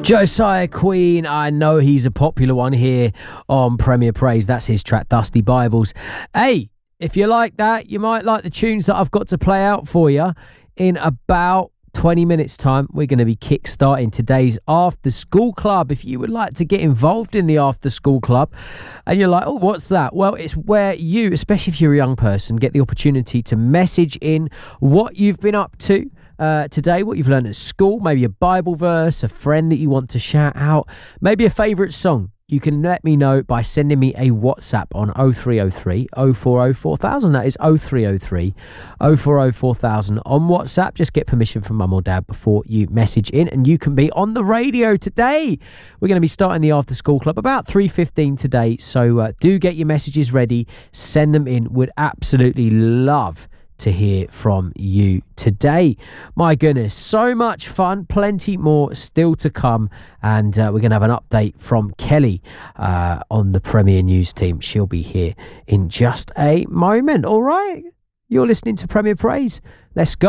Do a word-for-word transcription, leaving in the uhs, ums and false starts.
Josiah Queen, I know he's a popular one here on Premier Praise. That's his track, Dusty Bibles. Hey, if you like that, you might like the tunes that I've got to play out for you. In about twenty minutes time, we're going to be kick-starting today's After School Club. If you would like to get involved in the After School Club and you're like, oh, what's that? Well, it's where you, especially if you're a young person, get the opportunity to message in what you've been up to Uh, today, what you've learned at school, maybe a Bible verse, a friend that you want to shout out, maybe a favourite song. You can let me know by sending me a WhatsApp on oh three oh three, oh four oh four thousand. That is oh three oh three, oh four oh four thousand on WhatsApp. Just get permission from mum or dad before you message in, and you can be on the radio today. We're going to be starting the After School Club about three fifteen today, so uh, do get your messages ready. Send them in. Would absolutely love to hear from you today. My goodness, so much fun, plenty more still to come, and uh, we're going to have an update from Kelly uh, on the Premier News team. She'll be here in just a moment. All right, you're listening to Premier Praise. Let's go.